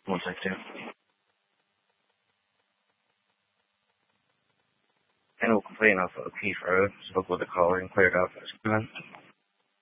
One sec, too. And we'll complain off of Keith Road. Spoke with the caller and cleared up.